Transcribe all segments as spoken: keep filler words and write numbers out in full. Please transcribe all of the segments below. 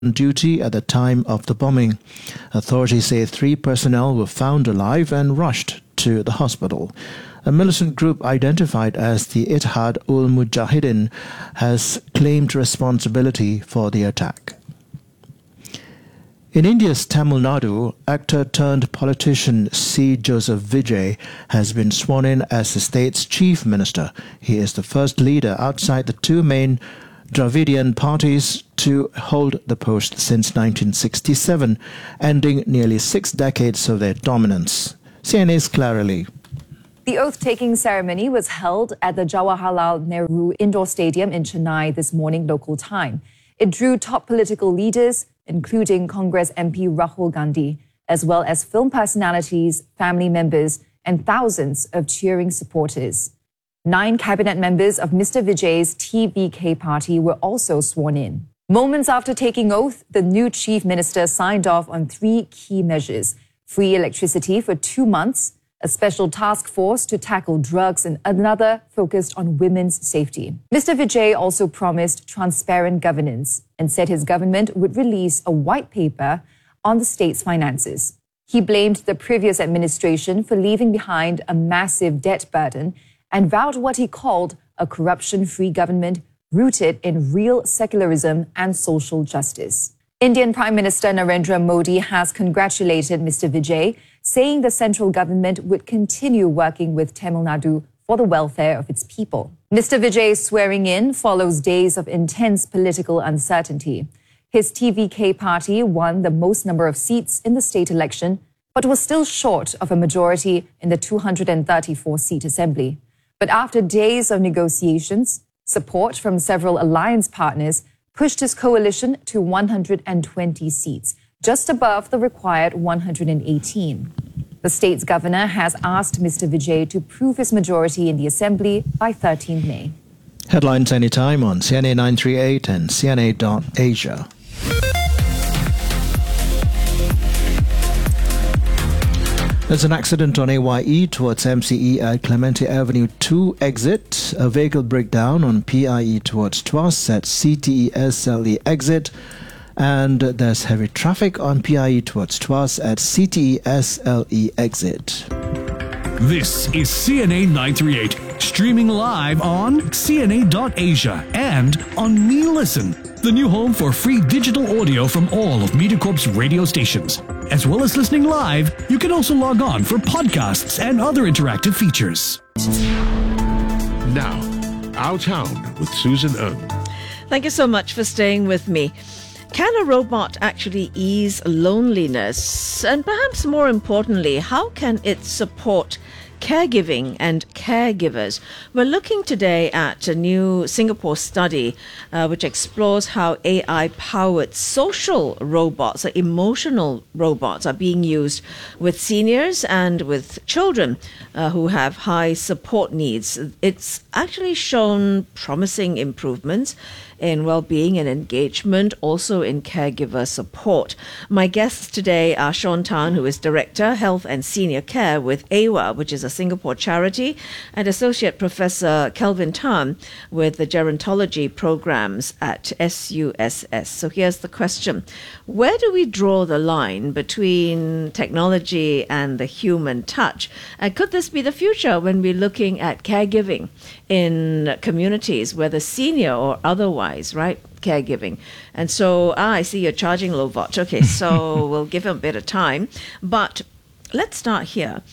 duty at the time of the bombing. Authorities say three personnel were found alive and rushed to the hospital. A militant group identified as the Ittihad ul Mujahideen has claimed responsibility for the attack. In India's Tamil Nadu, actor-turned-politician C. Joseph Vijay has been sworn in as the state's chief minister. He is the first leader outside the two main Dravidian parties to hold the post since nineteen sixty-seven, ending nearly six decades of their dominance. C N A's Clara Lee. The oath-taking ceremony was held at the Jawaharlal Nehru Indoor Stadium in Chennai this morning local time. It drew top political leaders, including Congress M P Rahul Gandhi, as well as film personalities, family members, and thousands of cheering supporters. Nine cabinet members of Mister Vijay's T V K party were also sworn in. Moments after taking oath, the new chief minister signed off on three key measures: free electricity for two months, a special task force to tackle drugs, and another focused on women's safety. Mister Vijay also promised transparent governance and said his government would release a white paper on the state's finances. He blamed the previous administration for leaving behind a massive debt burden and vowed what he called a corruption-free government rooted in real secularism and social justice. Indian Prime Minister Narendra Modi has congratulated Mister Vijay, saying the central government would continue working with Tamil Nadu for the welfare of its people. Mister Vijay's swearing in follows days of intense political uncertainty. His T V K party won the most number of seats in the state election, but was still short of a majority in the two hundred thirty-four seat assembly. But after days of negotiations, support from several alliance partners pushed his coalition to one hundred twenty seats, just above the required one hundred eighteen. The state's governor has asked Mister Vijay to prove his majority in the assembly by thirteenth May. Headlines anytime on C N A nine thirty-eight and C N A dot Asia. There's an accident on A Y E towards M C E at Clementi Avenue two exit. A vehicle breakdown on P I E towards Tuas at C T E S L E exit. And there's heavy traffic on P I E towards Tuas at C T E S L E exit. This is C N A nine thirty-eight, streaming live on C N A dot Asia and on MeListen, the new home for free digital audio from all of MediaCorp's radio stations. As well as listening live, you can also log on for podcasts and other interactive features. Now, Our Town with Susan Ng. Thank you so much for staying with me. Can a robot actually ease loneliness? And perhaps more importantly, how can it support caregiving and caregivers? We're looking today at a new Singapore study uh, which explores how A I-powered social robots, or emotional robots, are being used with seniors and with children uh, who have high support needs. It's actually shown promising improvements in well-being and engagement, also in caregiver support. My guests today are Sean Tan, who is Director, Health and Senior Care with A W A, which is a Singapore charity, and Associate Professor Kelvin Tan with the Gerontology programs at S U S S. So here's the question. Where do we draw the line between technology and the human touch? And could this be the future when we're looking at caregiving in communities, whether senior or otherwise, right? Caregiving. And so, ah, I see you're charging Lovot. Okay, so we'll give him a bit of time. But let's start here.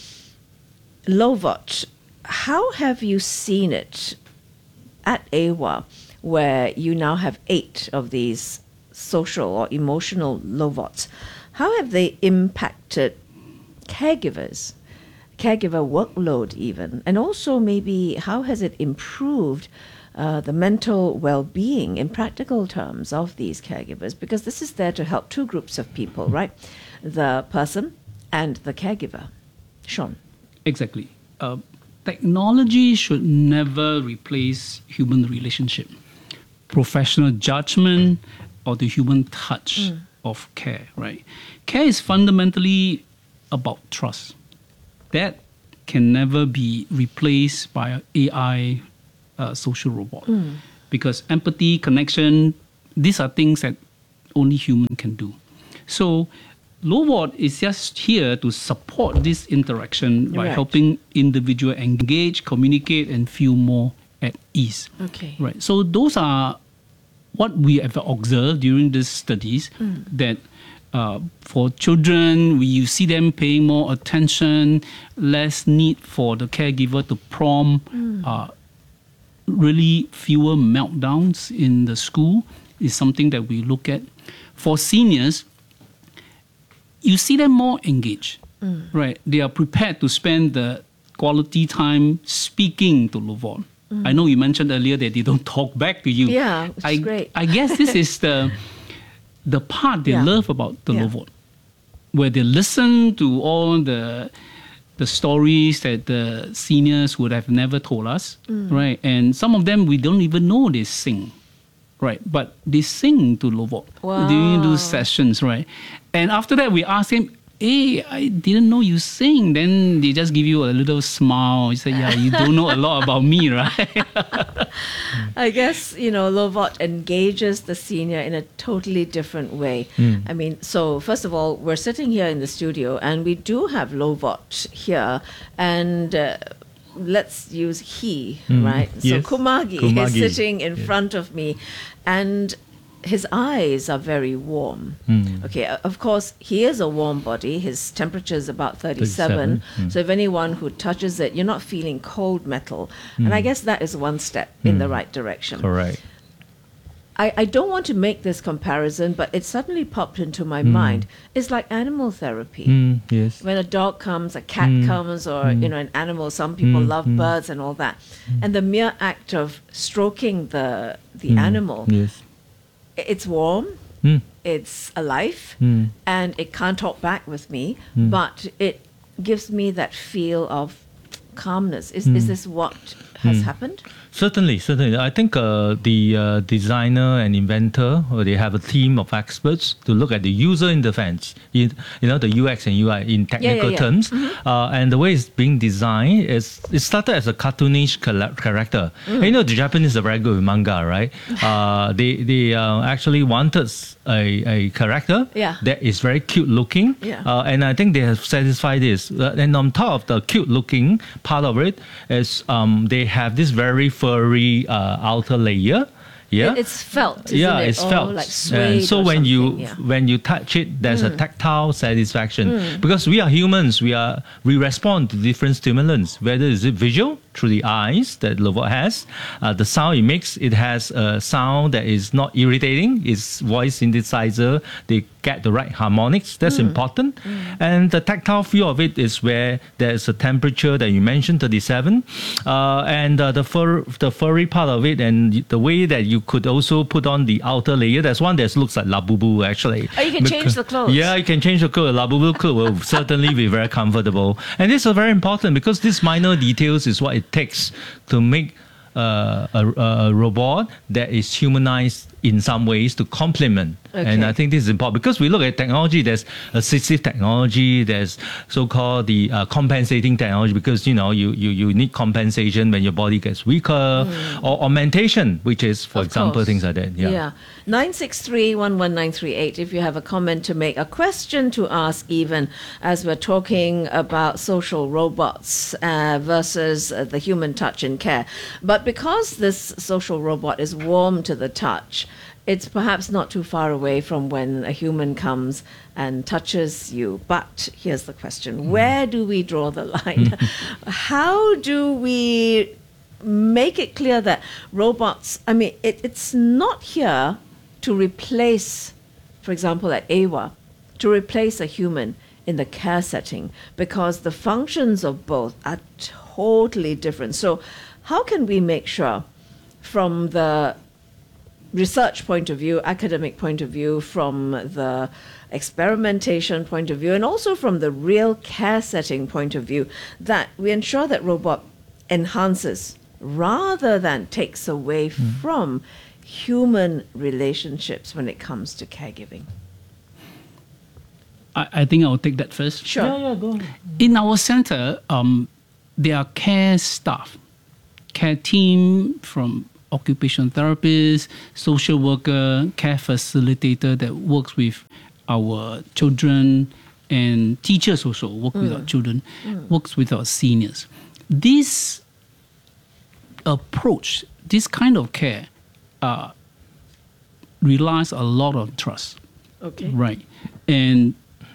Lovot, how have you seen it at A W A, where you now have eight of these social or emotional Lovots? How have they impacted caregivers, caregiver workload even? And also maybe how has it improved uh, the mental well-being in practical terms of these caregivers? Because this is there to help two groups of people, right? The person and the caregiver. Sean. Exactly. Uh, technology should never replace human relationship, professional judgment, or the human touch mm. of care, right? Care is fundamentally about trust. That can never be replaced by an A I uh, social robot. Mm. Because empathy, connection, these are things that only human can do. So Lovot is just here to support this interaction by Right. helping individual engage, communicate, and feel more at ease. Okay. Right. So those are what we have observed during these studies, that uh, for children, we, you see them paying more attention, less need for the caregiver to prompt, uh, really fewer meltdowns in the school is something that we look at. For seniors, you see them more engaged, right? They are prepared to spend the quality time speaking to Lovot. I know you mentioned earlier that they don't talk back to you. Yeah, which is I, great. I guess this is the the part they Yeah. love about the Yeah. Lovot, where they listen to all the the stories that the seniors would have never told us, Mm. right? And some of them we don't even know they sing, right? But they sing to Lovot during those sessions, right? And after that, we ask them, hey, I didn't know you sing. Then they just give you a little smile. You say, yeah, you don't know a lot about me, right? I guess, you know, Lovot engages the senior in a totally different way. I mean, so first of all, we're sitting here in the studio and we do have Lovot here, and uh, let's use he, right? So Yes. Kumagi, Kumagi, is sitting in front of me, and his eyes are very warm. Okay, uh, of course, he is a warm body. His temperature is about thirty-seven. thirty-seven, So if anyone who touches it, you're not feeling cold metal. And I guess that is one step in the right direction. Correct. I, I don't want to make this comparison, but it suddenly popped into my mind. It's like animal therapy. Mm, yes. When a dog comes, a cat comes, or you know, an animal. Some people love birds and all that. And the mere act of stroking the the animal, Yes. i- it's warm, Mm. it's alive, Mm. and it can't talk back with me, but it gives me that feel of calmness. Is is this what has happened? Certainly, certainly. I think uh, the uh, designer and inventor, or they have a team of experts to look at the user interface, you, you know, the U X and U I in technical yeah. terms. Uh, and the way it's being designed is, it started as a cartoonish cala- character. And you know, the Japanese are very good with manga, right? Uh, they they uh, actually wanted a, a character Yeah. that is very cute looking. Yeah. Uh, and I think they have satisfied this. Uh, and on top of the cute looking part of it is um, they have this very furry uh, outer layer. Yeah, It- it's felt, isn't yeah, it? it's Or felt. like and suede so or when you something, yeah. when you touch it, there's a tactile satisfaction because we are humans. We are we respond to different stimulants. Whether is it visual through the eyes that Lovot has, uh, the sound it makes. It has a sound that is not irritating. It's voice synthesizer. They get the right harmonics. That's important. And the tactile feel of it is where there's a temperature that you mentioned, thirty-seven, uh, and uh, the fur, the furry part of it, and the way that you could also put on the outer layer. There's one that looks like Labubu actually. Oh, you can change the clothes. Yeah, you can change the clothes. Labubu clothes will certainly be very comfortable. And this is very important because these minor details is what it takes to make uh, a, a robot that is humanized in some ways to complement. And Okay. I think this is important because we look at technology, there's assistive technology, there's so-called the uh, compensating technology because, you know, you, you, you need compensation when your body gets weaker, or augmentation, which is, for Of example, course. things like that. Yeah. Yeah. nine six three, one one nine three eight if you have a comment to make, a question to ask even, as we're talking about social robots uh, versus uh, the human touch and care. But because this social robot is warm to the touch, it's perhaps not too far away from when a human comes and touches you. But here's the question. Where do we draw the line? How do we make it clear that robots, I mean, it, it's not here to replace, for example, at A W A, to replace a human in the care setting, because the functions of both are totally different. So how can we make sure from the research point of view, academic point of view, from the experimentation point of view, and also from the real care setting point of view, that we ensure that robot enhances rather than takes away from human relationships when it comes to caregiving? I, I think I will take that first. Sure. Yeah, yeah, go ahead. In our center, um, there are care staff, care team from occupational therapist, social worker, care facilitator that works with our children, and teachers also work mm. with our children, mm. works with our seniors. This approach, this kind of care, uh, relies a lot on trust. Okay. Right. And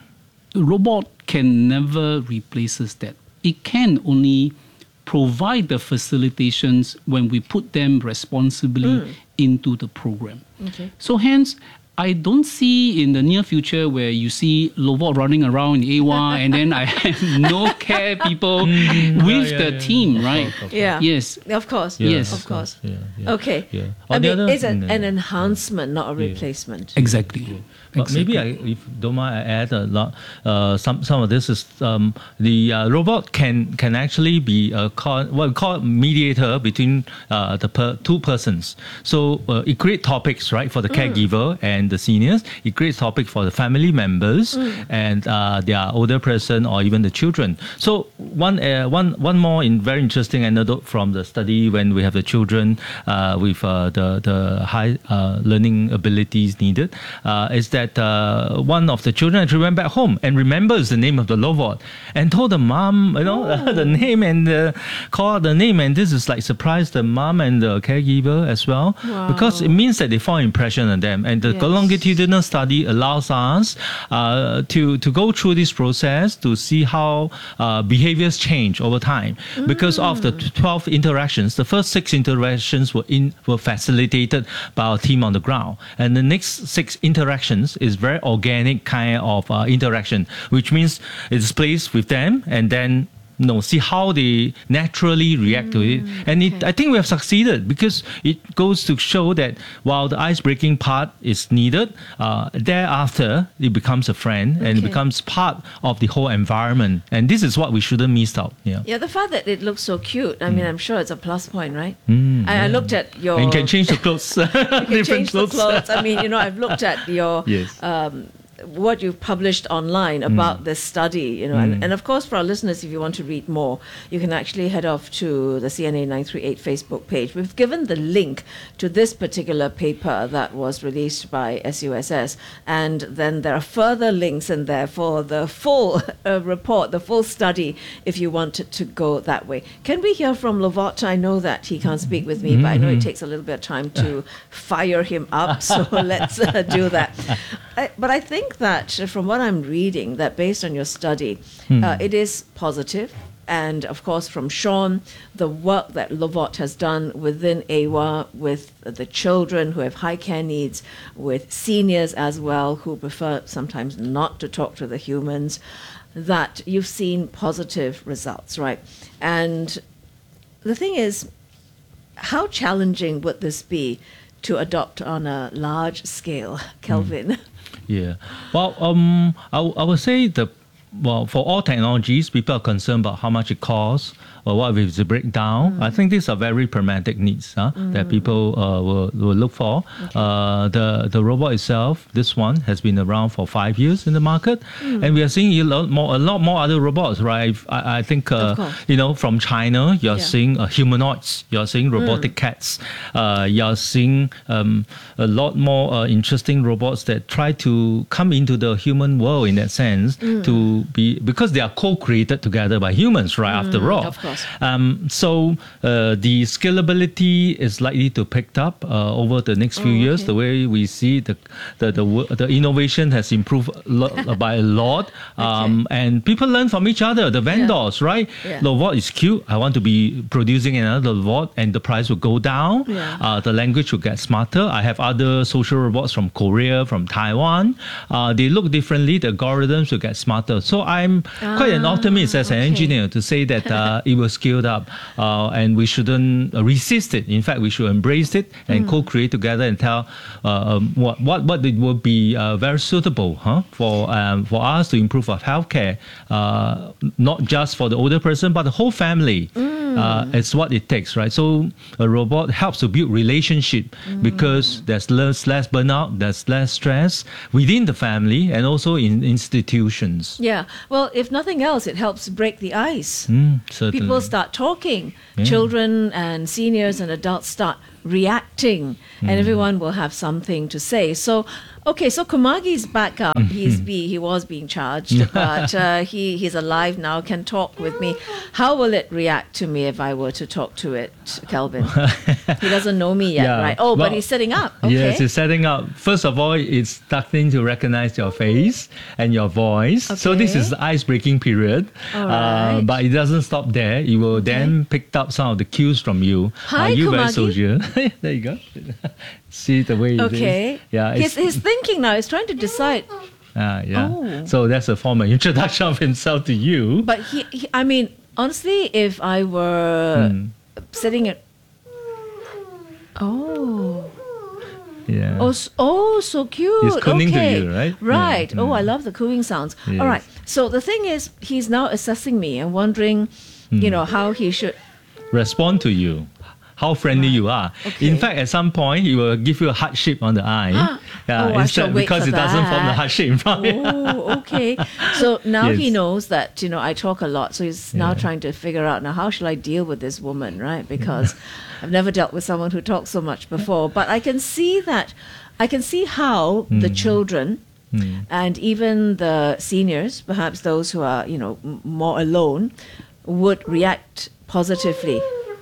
robot can never replace that. It can only provide the facilitations when we put them responsibly mm. into the program. Okay. So hence, I don't see in the near future where you see robot running around in A W A and then I have no care people Mm, with yeah, the yeah, team, yeah. right? Of course, of Yeah. Yes. Of course. Yeah, Yes. Of course. Yeah, yeah. Okay. Yeah. I On the mean, other- it's an, mm, an yeah. enhancement, not a Yeah. replacement. Exactly. But maybe I, if don't mind, I add a lot. Uh, some some of this is um, the uh, robot can can actually be a call, what we call mediator between uh, the per, two persons. So uh, it creates topics, right, for the caregiver and the seniors. It creates topic for the family members and uh, their older person or even the children. So one uh, one one more in very interesting anecdote from the study when we have the children uh, with uh, the the high uh, learning abilities needed uh, is that. That uh, one of the children actually went back home and remembers the name of the robot and told the mom, you know, oh. the name and uh, called the name, and this is like surprised the mom and the caregiver as well, wow. because it means that they found impression on them, and the yes. longitudinal study allows us uh, to to go through this process to see how uh, behaviors change over time. Mm. Because of the twelve interactions, the first six interactions were in were facilitated by our team on the ground, and the next six interactions is very organic kind of uh, interaction, which means it's placed with them and then you know, see how they naturally react mm, to it. And okay. it, I think we have succeeded because it goes to show that while the ice-breaking part is needed, uh, thereafter it becomes a friend okay. and it becomes part of the whole environment. And this is what we shouldn't miss out. Yeah, yeah. The fact that it looks so cute, I mm. mean, I'm sure it's a plus point, right? Mm, I, yeah. I looked at your... And you can change the clothes. you can Different change clothes. the clothes. I mean, you know, I've looked at your... Yes. Um, what you've published online about mm. this study, you know, mm. and, and of course for our listeners, if you want to read more, you can actually head off to the C N A nine three eight Facebook page. We've given the link to this particular paper that was released by S U S S, and then there are further links in there for the full uh, report, the full study, if you wanted to go that way. Can we hear from Lovot? I know that he can't speak with me, mm-hmm. but I know it takes a little bit of time to fire him up, so let's uh, do that. I, but I think that from what I'm reading, that based on your study, hmm. uh, it is positive. And of course, from Sean, the work that Lovot has done within A W A with the children who have high care needs, with seniors as well who prefer sometimes not to talk to the humans, that you've seen positive results, right? And the thing is, how challenging would this be to adopt on a large scale, Kelvin? Mm. Yeah. Well, um, I, I would say the well, for all technologies, people are concerned about how much it costs or what if it's a breakdown. Mm. I think these are very pragmatic needs huh, mm. that people uh, will, will look for. Okay. Uh, the the robot itself, this one has been around for five years in the market, mm. and we are seeing a lot more, a lot more other robots, right? I, I think uh, you know from China, you're yeah. seeing uh, humanoids, you're seeing robotic mm. cats, uh, you're seeing um, a lot more uh, interesting robots that try to come into the human world in that sense mm. to be because they are co-created together by humans, right? Mm. After all. Of course. Um, so uh, the scalability is likely to pick up uh, over the next few oh, okay. years. The way we see the the the, the innovation has improved lo- by a lot, um, okay. and people learn from each other. The vendors, yeah. right? Yeah. Lovot is cute. I want to be producing another Lovot, and the price will go down. Yeah. Uh, the language will get smarter. I have other social robots from Korea, from Taiwan. Uh, they look differently. The algorithms will get smarter. So I'm ah, quite an optimist as okay. an engineer to say that uh, it will scale up, uh, and we shouldn't resist it. In fact, we should embrace it and mm. co-create together and tell uh, um, what what what it will be uh, very suitable, huh, for um, for us to improve our healthcare, uh, not just for the older person but the whole family. Mm. Uh, it's what it takes, right? So a robot helps to build relationship mm. because there's less less burnout, there's less stress within the family and also in institutions. Yeah. Well, if nothing else, it helps break the ice. Mm, certainly. People start talking. Yeah. Children and seniors and adults start reacting, and everyone will have something to say. So, okay, so Kumagi's back up. He's be he was being charged, but uh, he he's alive now, can talk with me. How will it react to me if I were to talk to it, Kelvin? He doesn't know me yet, Yeah. right? Oh, Well, but he's sitting up. Okay. Yes, it's setting up. First of all, it's starting to recognize your face and your voice. So this Okay. is the ice-breaking period. All Uh, right. but it doesn't stop there. It will then pick up some of the cues from you. Hi, Are you very Kumagi. social? There you go. See the way it is. Okay. Yeah. He's, it's- he's thinking now. He's trying to decide. Ah, yeah. Oh. So that's a formal introduction of himself to you. But he, he I mean, honestly, if I were Hmm. sitting at. Oh. Yeah. Oh, s- oh, so cute. He's cooning to okay. you, right? Right. Yeah. Oh, Mm. I love the cooing sounds. Yes. All right. So the thing is, he's now assessing me and wondering, you Mm. know, how he should. Respond to you. How friendly you are. Okay. In fact, at some point, he will give you a heart shape on the eye. Oh, I shall wait because for it doesn't form the that. heart shape in front. Oh, okay. So now he Yes. knows that, you know, I talk a lot. So he's now Yeah. trying to figure out, now, how shall I deal with this woman, right? Because I've never dealt with someone who talks so much before. But I can see that, I can see how the Hmm. children and even the seniors, perhaps those who are, you know, m- more alone, would react positively.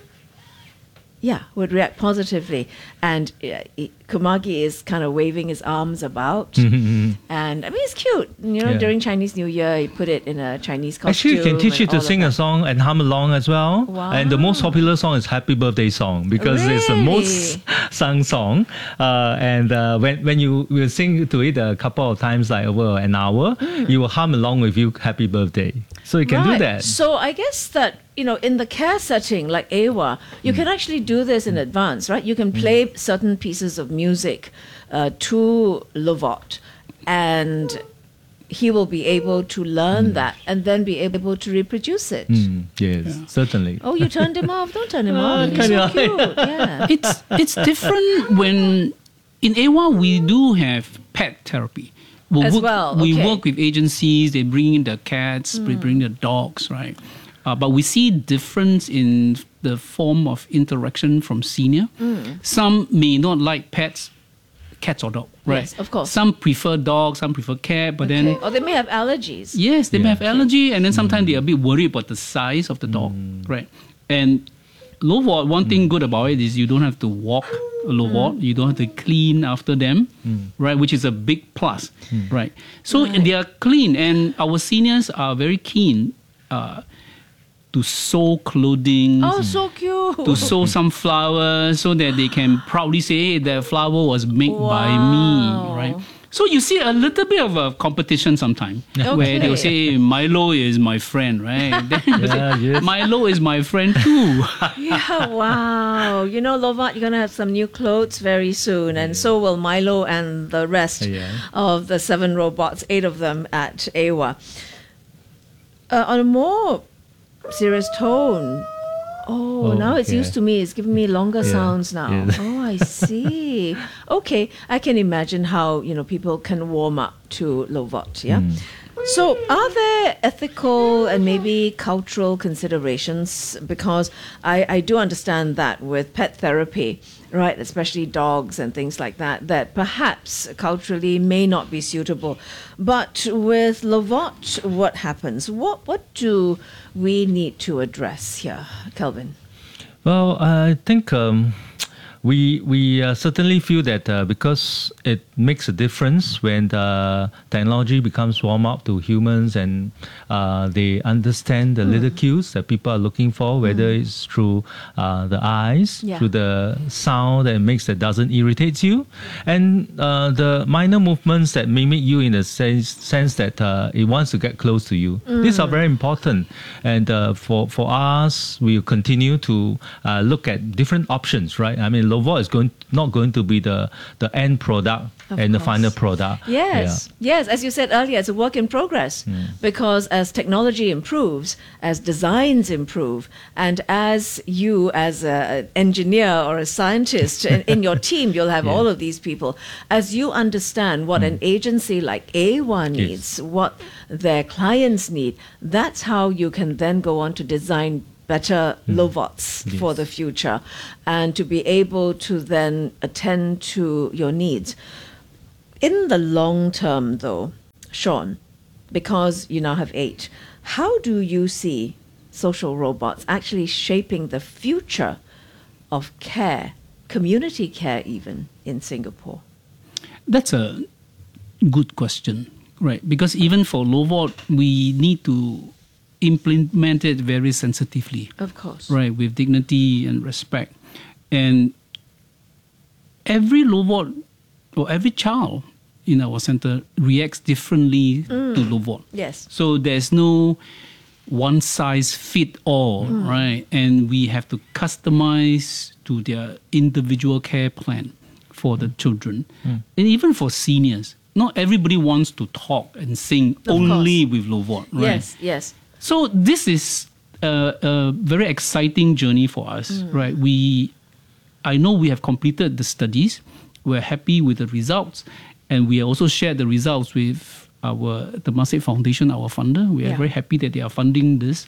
Yeah, would react positively. And uh, he- Kumagi is kind of waving his arms about. And I mean, it's cute. You know, Yeah. during Chinese New Year, he put it in a Chinese costume. Actually, you can teach you and to all of sing a that. song and hum along as well. Wow. And the most popular song is Happy Birthday Song because it's the most sung song. Uh, and uh, when, when you will sing to it a couple of times, like over an hour, you will hum along with you Happy Birthday. So you can Right. do that. So I guess that, you know, in the care setting like A W A, you can actually do this in advance, right? You can play certain pieces of music uh, to Lovot, and he will be able to learn that and then be able to reproduce it. Mm, yes, certainly. Oh, you turned him off. Don't turn him off. He's turn so him cute. Yeah. It's it's different when in A W A we do have pet therapy. We As work, well, we okay. work with agencies. They bring in the cats, they bring the dogs, right? Uh, but we see difference in the form of interaction from senior. Some may not like pets, cats or dog, right? Yes, of course. Some prefer dogs, some prefer cat, but then Okay. Or they may have allergies. yes, they may Yeah. have allergy, and then sometimes they're a bit worried about the size of the dog, right? And Lovot, one thing good about it is you don't have to walk a Lovot, you don't have to clean after them, right? Which is a big plus, right? So they are clean, and our seniors are very keen uh, to sew clothing. Oh, so cute. To sew some flowers so that they can proudly say, hey, the flower was made by Wow. me, right? So you see a little bit of a competition sometimes where they'll Okay. say, Milo is my friend, right? Then they'll say, Yeah, yes. Milo is my friend too. Yeah, wow. You know, Lovat, you're going to have some new clothes very soon, and so will Milo and the rest Yeah. of the seven robots, eight of them at A W A. Uh, on a more serious tone, oh, Oh, now it's okay. used to me. It's giving me longer Yeah, sounds now. yeah. Oh, I see. Okay, I can imagine how, you know, people can warm up to Lovat, yeah? Hmm. So, are there ethical and maybe cultural considerations? Because I, I do understand that with pet therapy, right, especially dogs and things like that, that perhaps culturally may not be suitable. But with Lovot, what happens? What what do we need to address here, Kelvin? Well, I think um, we we uh, certainly feel that uh, because it makes a difference when the technology becomes warm up to humans and uh, they understand the little cues that people are looking for, whether it's through uh, the eyes, Yeah. through the sound that makes that doesn't irritate you, and uh, the minor movements that mimic you in the sense, sense that uh, it wants to get close to you. These are very important, and uh, for for us, we will continue to uh, look at different options. Right? I mean, Lovot is going not going to be the the end product Of and the course. final product. Yes, yes. As you said earlier, it's a work in progress because as technology improves, as designs improve, and as you, as an engineer or a scientist in, in your team, you'll have Yeah. all of these people. As you understand what an agency like A W A needs, what their clients need, that's how you can then go on to design better robots Yes. for the future, and to be able to then attend to your needs. In the long term, though, Sean, because you now have eight, how do you see social robots actually shaping the future of care, community care even, in Singapore? That's a good question, right? Because even for Lovot, we need to implement it very sensitively, Of course. right, with dignity and respect. And every Lovot or every child in our center reacts differently to Lovot. Yes. So there's no one size fit all, right? And we have to customize to their individual care plan for the children. And even for seniors, not everybody wants to talk and sing only with Lovot, right? Yes, yes. So this is a, a very exciting journey for us, right? We, I know we have completed the studies. We're happy with the results, and we also shared the results with our Temasek Foundation, our funder. We are Yeah. very happy that they are funding this.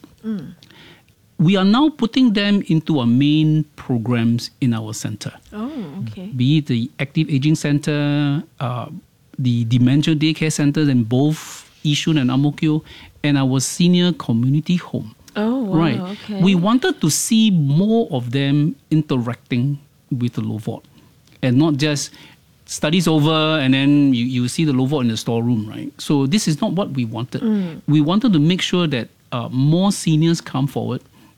We are now putting them into our main programs in our center, Oh, okay. be it the Active Aging Center, uh, the Dementia Daycare Centers in both Yishun and Ang Mo Kio, and our Senior Community Home. Oh, wow, Right. okay. We wanted to see more of them interacting with the Lovot and not just studies over and then you, you see the Lovot in the storeroom, right? So this is not what we wanted. We wanted to make sure that uh, more seniors come forward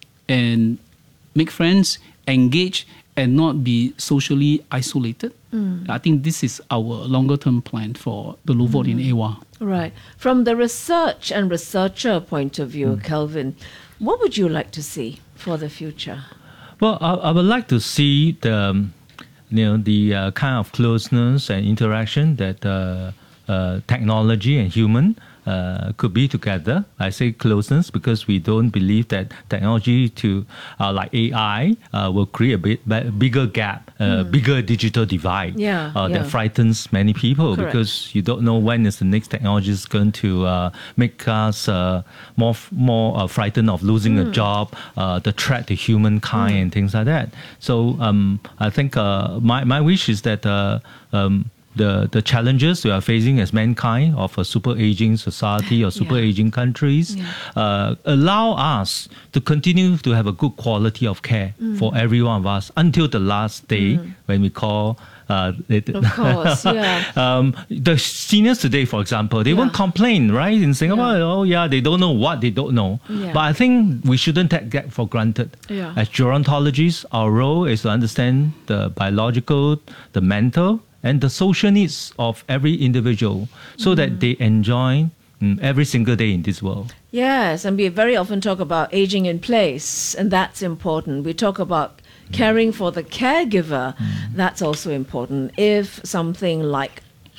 and make friends, engage, and not be socially isolated. I think this is our longer term plan for the Lovot in A W A. Right. From the research and researcher point of view, Kelvin, what would you like to see for the future? Well, I, I would like to see the, um, you know, the uh, kind of closeness and interaction that uh, uh, technology and human uh, could be together. I say closeness because we don't believe that technology to uh, like A I uh, will create a bit a bigger gap, a bigger digital divide Yeah, uh, yeah. that frightens many people Correct. because you don't know when is the next technology is going to uh, make us uh, more more uh, frightened of losing a job, uh, the threat to humankind and things like that. So um, I think uh, my my wish is that uh, um, the the challenges we are facing as mankind of a super aging society or super Yeah. aging countries uh, allow us to continue to have a good quality of care for every one of us until the last day when we call uh, it. Of course, yeah. um, the seniors today, for example, they won't Yeah. complain, right? In Singapore, Yeah. oh yeah, they don't know what they don't know. Yeah. But I think we shouldn't take that for granted. Yeah. As gerontologists, our role is to understand the biological, the mental, and the social needs of every individual so that they enjoy mm, every single day in this world. Yes, and we very often talk about aging in place, and that's important. We talk about caring for the caregiver, that's also important. If something like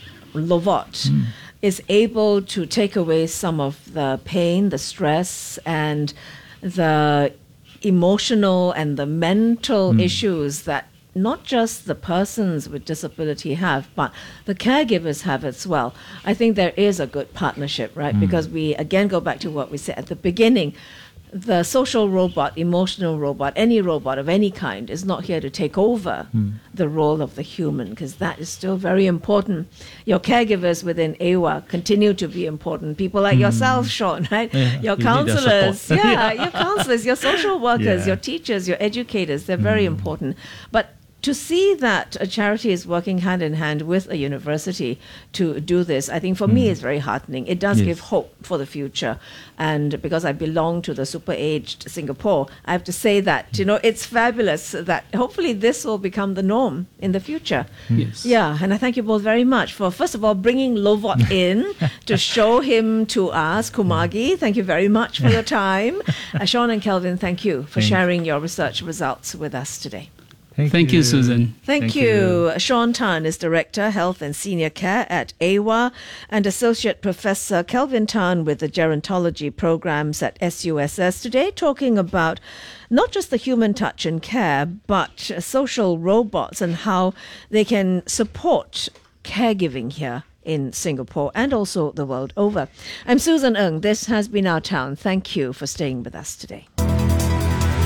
Lovot is able to take away some of the pain, the stress, and the emotional and the mental issues that not just the persons with disability have, but the caregivers have as well. I think there is a good partnership, right? Because we, again, go back to what we said at the beginning. The social robot, emotional robot, any robot of any kind is not here to take over the role of the human, because that is still very important. Your caregivers within A W A continue to be important. People like yourself, Sean, right? Yeah, your you need their counselors, support. yeah, your counselors, your social workers, Yeah. your teachers, your educators, they're very important. But to see that a charity is working hand in hand with a university to do this, I think for me is very heartening. It does Yes. give hope for the future. And because I belong to the super aged Singapore, I have to say that, you know, it's fabulous that hopefully this will become the norm in the future. Yes. Yeah, and I thank you both very much for, first of all, bringing Lovot in to show him to us. Kumagi, thank you very much for your time. Uh, Sean and Kelvin, thank you for Thanks. sharing your research results with us today. Thank you, Susan. Thank, Thank you. Sean Tan is Director, Health and Senior Care at A W A, and Associate Professor Kelvin Tan with the Gerontology Programs at S U S S today, talking about not just the human touch and care, but social robots and how they can support caregiving here in Singapore and also the world over. I'm Susan Ng. This has been Our Town. Thank you for staying with us today.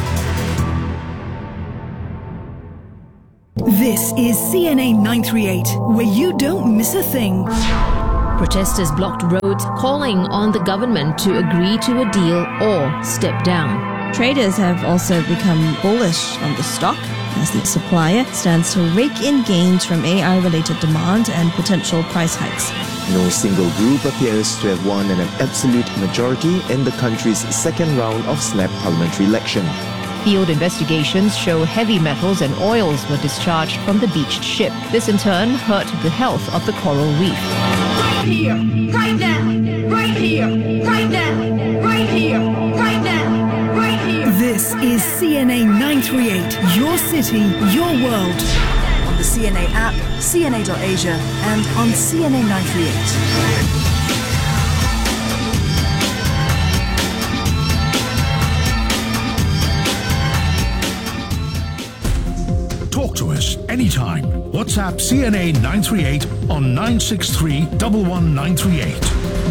This is C N A nine thirty-eight, where you don't miss a thing. Protesters blocked roads, calling on the government to agree to a deal or step down. Traders have also become bullish on the stock as the supplier stands to rake in gains from A I-related demand and potential price hikes. No single group appears to have won an absolute majority in the country's second round of snap parliamentary election. Field investigations show heavy metals and oils were discharged from the beached ship. This in turn hurt the health of the coral reef. Right here, right now, right here, right now, right here, right now, right here. This is C N A nine thirty-eight, your city, your world. On the C N A app, C N A dot Asia, and on C N A nine thirty-eight. Talk to us anytime. WhatsApp C N A nine thirty-eight on nine six three, one one nine three eight.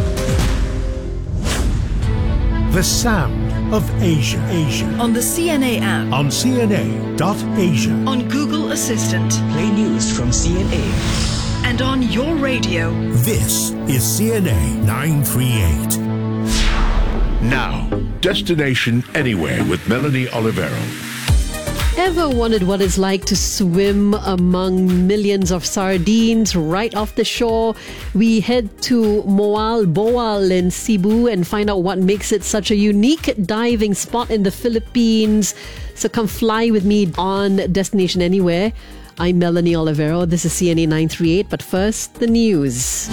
The sound of Asia. Asia. On the C N A app. On C N A dot Asia. On Google Assistant. Play news from C N A. And on your radio. This is C N A nine thirty-eight. Now, Destination Anywhere with Melanie Olivero. Ever wondered what it's like to swim among millions of sardines right off the shore? We head to Moal Boal in Cebu and find out what makes it such a unique diving spot in the Philippines. So come fly with me on Destination Anywhere. I'm Melanie Olivero. This is C N A nine thirty-eight, but first, the news.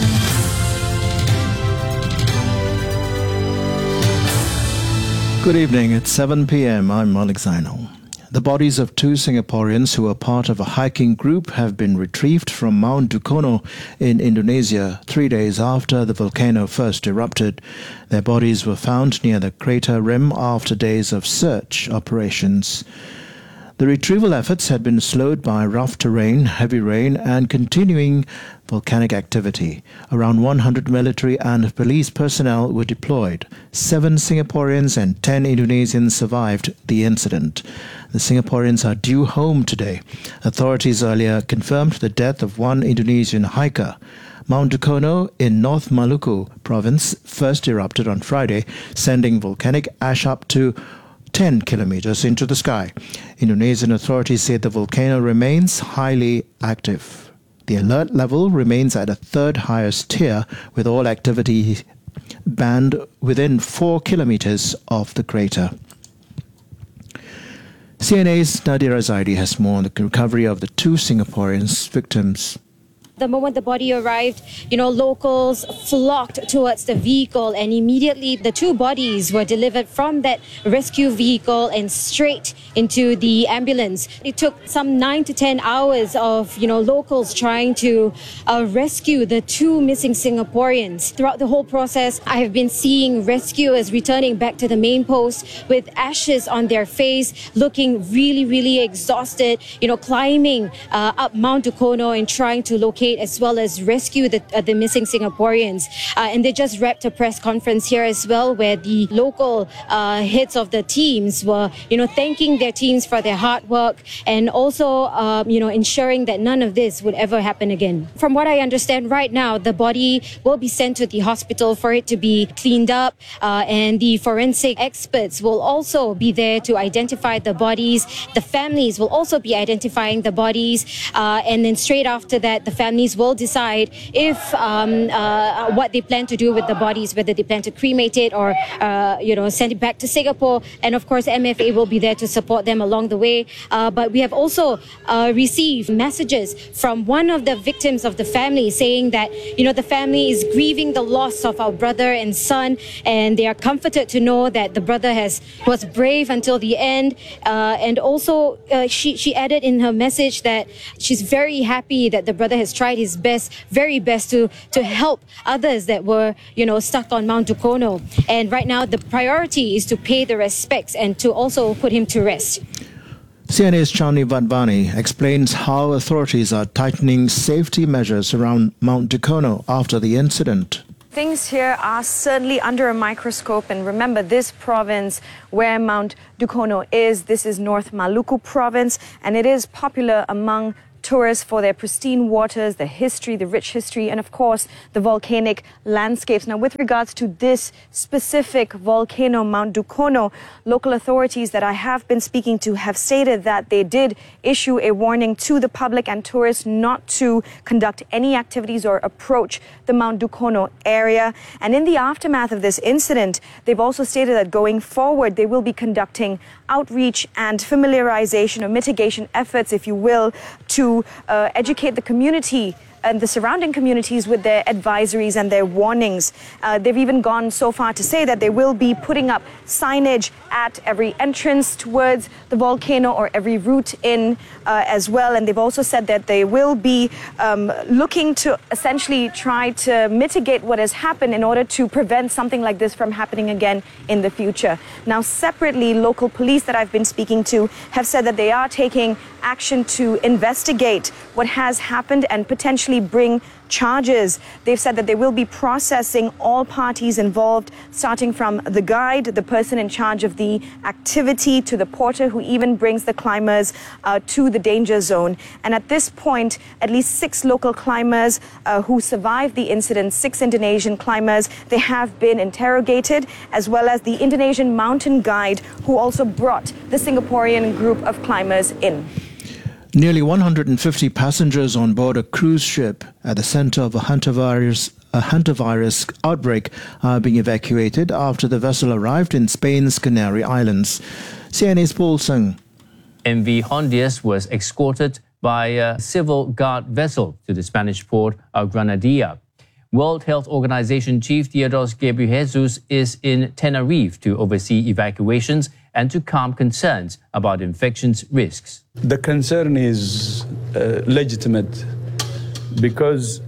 Good evening. It's seven p.m. I'm Malik Zainal. The bodies of two Singaporeans who were part of a hiking group have been retrieved from Mount Dukono in Indonesia three days after the volcano first erupted. Their bodies were found near the crater rim after days of search operations. The retrieval efforts had been slowed by rough terrain, heavy rain, and continuing volcanic activity. Around one hundred military and police personnel were deployed. Seven Singaporeans and ten Indonesians survived the incident. The Singaporeans are due home today. Authorities earlier confirmed the death of one Indonesian hiker. Mount Dukono in North Maluku province first erupted on Friday, sending volcanic ash up to ten kilometers into the sky. Indonesian authorities say the volcano remains highly active. The alert level remains at a third highest tier, with all activity banned within four kilometers of the crater. C N A's Nadira Zaidi has more on the recovery of the two Singaporeans victims. The moment the body arrived, you know, locals flocked towards the vehicle, and immediately the two bodies were delivered from that rescue vehicle and straight into the ambulance. It took some nine to ten hours of, you know, locals trying to uh, rescue the two missing Singaporeans. Throughout the whole process, I have been seeing rescuers returning back to the main post with ashes on their face, looking really, really exhausted, you know, climbing uh, up Mount Dukono and trying to locate as well as rescue the, uh, the missing Singaporeans. Uh, and they just wrapped a press conference here as well, where the local uh, heads of the teams were, you know, thanking their teams for their hard work and also, uh, you know, ensuring that none of this would ever happen again. From what I understand right now, the body will be sent to the hospital for it to be cleaned up, uh, and the forensic experts will also be there to identify the bodies. The families will also be identifying the bodies, uh, and then straight after that, the families will decide if um, uh, what they plan to do with the bodies, whether they plan to cremate it or uh, you know, send it back to Singapore. And of course, M F A will be there to support them along the way. Uh, but we have also uh, received messages from one of the victims of the family saying that, you know, the family is grieving the loss of our brother and son, and they are comforted to know that the brother has was brave until the end. Uh, and also, uh, she she added in her message that she's very happy that the brother has tried his best, very best to to help others that were, you know, stuck on Mount Dukono. And right now, the priority is to pay the respects and to also put him to rest. C N A's Chani Vadvani explains how authorities are tightening safety measures around Mount Dukono after the incident. Things here are certainly under a microscope, and remember, this province where Mount Dukono is, this is North Maluku province, and it is popular among tourists for their pristine waters, the history, the rich history, and of course, the volcanic landscapes. Now, with regards to this specific volcano, Mount Dukono, local authorities that I have been speaking to have stated that they did issue a warning to the public and tourists not to conduct any activities or approach the Mount Dukono area. And in the aftermath of this incident, they've also stated that going forward, they will be conducting outreach and familiarization or mitigation efforts, if you will, to uh, educate the community and the surrounding communities with their advisories and their warnings. Uh, they've even gone so far to say that they will be putting up signage at every entrance towards the volcano or every route in uh, as well. And they've also said that they will be um, looking to essentially try to mitigate what has happened in order to prevent something like this from happening again in the future. Now, separately, local police that I've been speaking to have said that they are taking action to investigate what has happened and potentially bring charges. They've said that they will be processing all parties involved, starting from the guide, the person in charge of the activity, to the porter who even brings the climbers uh, to the danger zone. And at this point, at least six local climbers uh, who survived the incident, six Indonesian climbers, they have been interrogated, as well as the Indonesian mountain guide who also brought the Singaporean group of climbers in. Nearly one hundred fifty passengers on board a cruise ship at the center of a hantavirus, a hantavirus outbreak are being evacuated after the vessel arrived in Spain's Canary Islands. C N A's Paul Sung. M V Hondius was escorted by a civil guard vessel to the Spanish port of Granadilla. World Health Organization Chief Tedros Ghebreyesus is in Tenerife to oversee evacuations and to calm concerns about infections risks. The concern is uh, legitimate because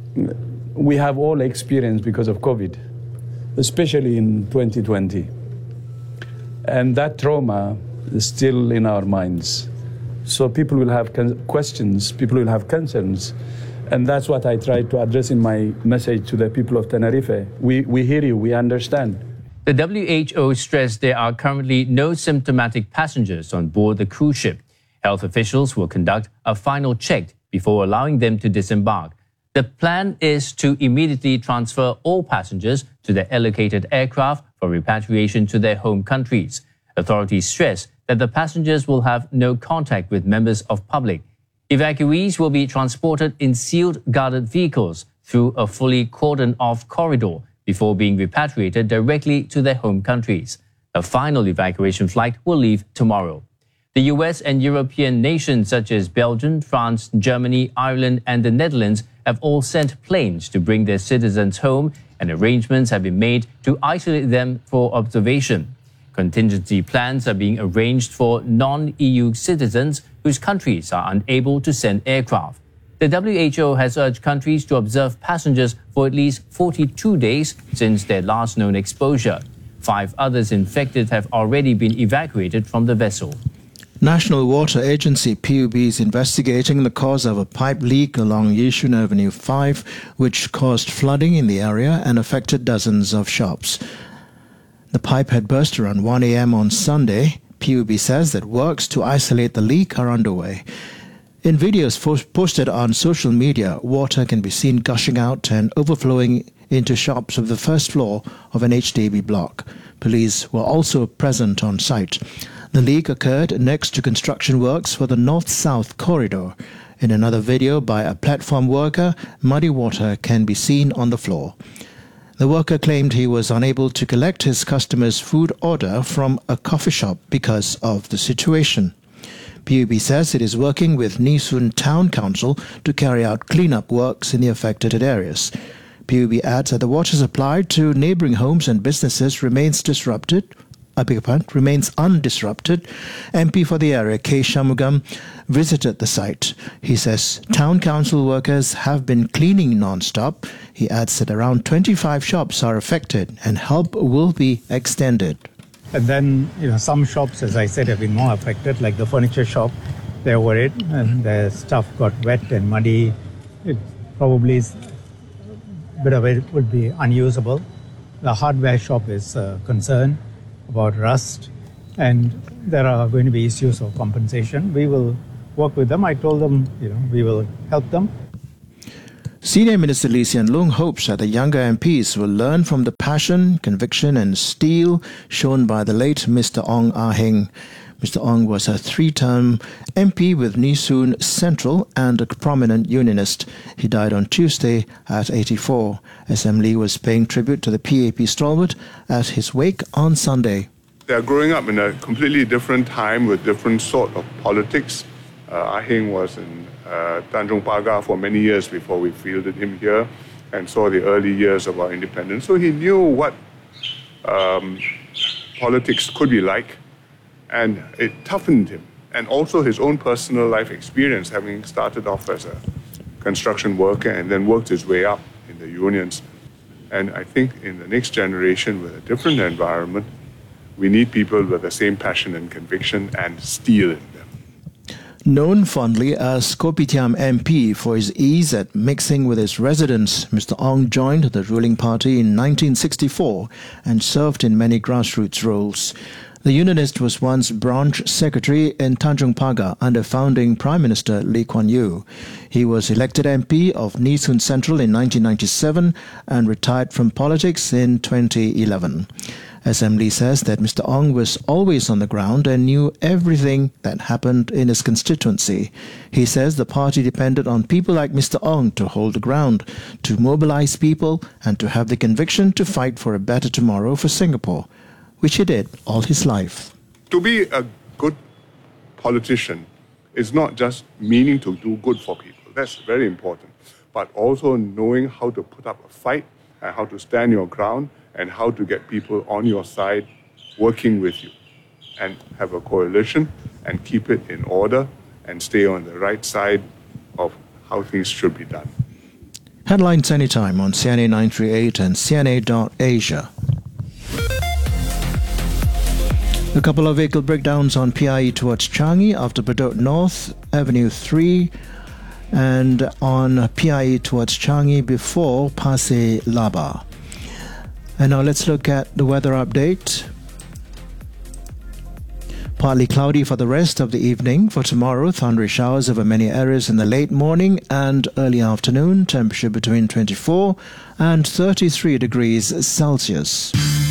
we have all experienced because of COVID, especially in twenty twenty. And that trauma is still in our minds. So people will have questions, people will have concerns. And that's what I try to address in my message to the people of Tenerife. We, we hear you, we understand. The W H O stressed there are currently no symptomatic passengers on board the cruise ship. Health officials will conduct a final check before allowing them to disembark. The plan is to immediately transfer all passengers to the allocated aircraft for repatriation to their home countries. Authorities stress that the passengers will have no contact with members of public. Evacuees will be transported in sealed guarded vehicles through a fully cordoned-off corridor before being repatriated directly to their home countries. A final evacuation flight will leave tomorrow. The U S and European nations such as Belgium, France, Germany, Ireland, and the Netherlands have all sent planes to bring their citizens home, and arrangements have been made to isolate them for observation. Contingency plans are being arranged for non-E U citizens whose countries are unable to send aircraft. The W H O has urged countries to observe passengers for at least forty-two days since their last known exposure. Five others infected have already been evacuated from the vessel. National Water Agency P U B is investigating the cause of a pipe leak along Yishun Avenue five, which caused flooding in the area and affected dozens of shops. The pipe had burst around one a m on Sunday. P U B says that works to isolate the leak are underway. In videos posted on social media, water can be seen gushing out and overflowing into shops of the first floor of an H D B block. Police were also present on site. The leak occurred next to construction works for the north-south corridor. In another video by a platform worker, muddy water can be seen on the floor. The worker claimed he was unable to collect his customer's food order from a coffee shop because of the situation. P U B says it is working with Nee Soon Town Council to carry out cleanup works in the affected areas. P U B adds that the water supply to neighbouring homes and businesses remains disrupted. I beg your pardon, remains undisrupted. M P for the area, K. Shanmugam, visited the site. He says town council workers have been cleaning non-stop. He adds that around twenty-five shops are affected and help will be extended. And then, you know, some shops, as I said, have been more affected, like the furniture shop. They're worried and their stuff got wet and muddy. It probably is, a bit of it would be unusable. The hardware shop is uh, concerned about rust, and there are going to be issues of compensation. We will work with them. I told them, you know, we will help them. Senior Minister Lee Hsien Loong hopes that the younger M Ps will learn from the passion, conviction and steel shown by the late Mister Ong Ah Heng. Mister Ong was a three-term M P with Nee Soon Central and a prominent unionist. He died on Tuesday at eighty-four. S M Lee was paying tribute to the P A P stalwart at his wake on Sunday. They are growing up in a completely different time with different sort of politics. Uh, Ah Heng was in uh, Tanjong Pagar for many years before we fielded him here and saw the early years of our independence. So he knew what um, politics could be like, and it toughened him. And also his own personal life experience, having started off as a construction worker and then worked his way up in the unions. And I think in the next generation with a different environment, we need people with the same passion and conviction and steel in them. Known fondly as Kopitiam M P for his ease at mixing with his residents, Mister Ong joined the ruling party in nineteen sixty-four and served in many grassroots roles. The unionist was once branch secretary in Tanjong Pagar under founding Prime Minister Lee Kuan Yew. He was elected M P of Nee Soon Central in nineteen ninety-seven and retired from politics in twenty eleven. S M Lee says that Mister Ong was always on the ground and knew everything that happened in his constituency. He says the party depended on people like Mister Ong to hold the ground, to mobilize people and to have the conviction to fight for a better tomorrow for Singapore, which he did all his life. To be a good politician is not just meaning to do good for people. That's very important. But also knowing how to put up a fight and how to stand your ground and how to get people on your side working with you and have a coalition and keep it in order and stay on the right side of how things should be done. Headlines anytime on C N A nine thirty-eight and C N A dot Asia. A couple of vehicle breakdowns on P I E towards Changi after Bedok North, Avenue three, and on P I E towards Changi before Pasir Laba. And now let's look at the weather update. Partly cloudy for the rest of the evening. For tomorrow, thundery showers over many areas in the late morning and early afternoon. Temperature between twenty-four and thirty-three degrees Celsius.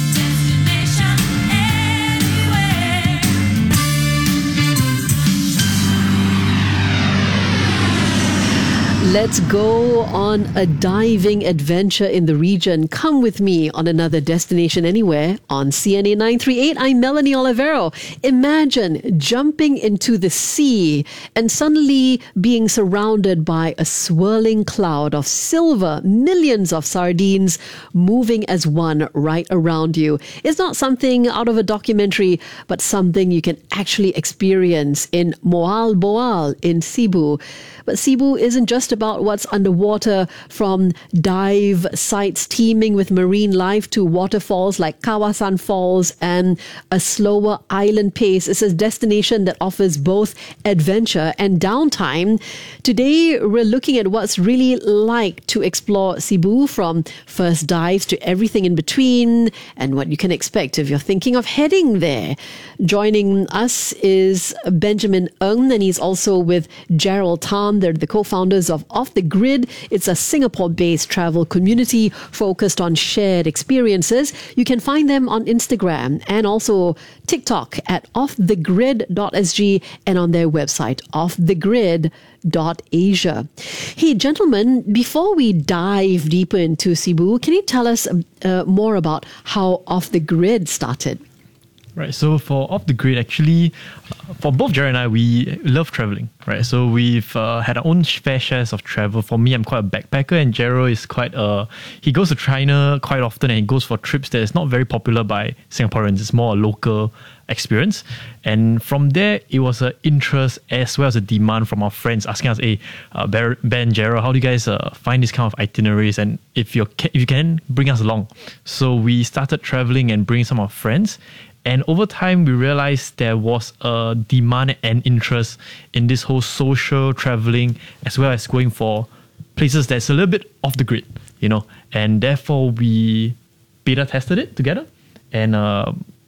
Let's go on a diving adventure in the region. Come with me on another destination anywhere on C N A nine thirty-eight. I'm Melanie Olivero. Imagine jumping into the sea and suddenly being surrounded by a swirling cloud of silver, millions of sardines moving as one right around you. It's not something out of a documentary, but something you can actually experience in Moal Boal in Cebu. But Cebu isn't just about what's underwater, from dive sites teeming with marine life to waterfalls like Kawasan Falls and a slower island pace. It's a destination that offers both adventure and downtime. Today, we're looking at what's really like to explore Cebu, from first dives to everything in between, and what you can expect if you're thinking of heading there. Joining us is Benjamin Ng, and he's also with Gerald Tam. They're the co-founders of Off the Grid. It's a Singapore-based travel community focused on shared experiences. You can find them on Instagram and also TikTok at off the grid dot s g and on their website, off the grid dot asia. Hey, gentlemen, before we dive deeper into Cebu, can you tell us uh, more about how Off the Grid started? Right, so for Off the Grid, actually, uh, for both Jerry and I, we love traveling, right? So we've uh, had our own fair shares of travel. For me, I'm quite a backpacker, and Gerald is quite a, he goes to China quite often, and he goes for trips that is not very popular by Singaporeans. It's more a local experience. And from there, it was an interest as well as a demand from our friends asking us, hey, uh, Ben, Gerald, how do you guys uh, find these kind of itineraries? And if, you're, if you can, bring us along. So we started traveling and bringing some of our friends. And over time, we realized there was a demand and interest in this whole social traveling, as well as going for places that's a little bit off the grid, you know. And therefore, we beta tested it together. And uh,